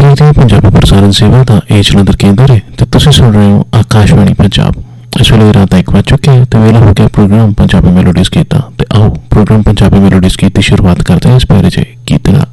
ਦੇਖਦੇ ਹੋ ਪੰਜਾਬੀ ਪ੍ਰਸਾਰਣ ਸੇਵਾ ਦਾ ਇਹ ਜਲੰਧਰ ਕੇਂਦਰ ਹੈ ਤੇ ਤੁਸੀਂ ਸੁਣ ਰਹੇ ਹੋ ਆਕਾਸ਼ਵਾਣੀ ਪੰਜਾਬ। ਇਸ ਵੇਲੇ ਰਾਤ ਦਾ 1 ਵੱਜ ਚੁੱਕਿਆ ਹੈ ਤੇ ਵੇਲਾ ਹੋ ਗਿਆ ਪ੍ਰੋਗਰਾਮ ਪੰਜਾਬੀ ਮੈਲੋਡੀਜ਼ ਗੀਤ ਦਾ। ਤੇ ਆਓ ਪ੍ਰੋਗਰਾਮ ਪੰਜਾਬੀ ਮੈਲੋਡੀਜ਼ ਗੀਤ ਦੀ ਸ਼ੁਰੂਆਤ ਕਰਦੇ ਹਾਂ ਇਸ ਪਿਆਰੇ ਜਿਹੇ ਗੀਤ ਨਾਲ।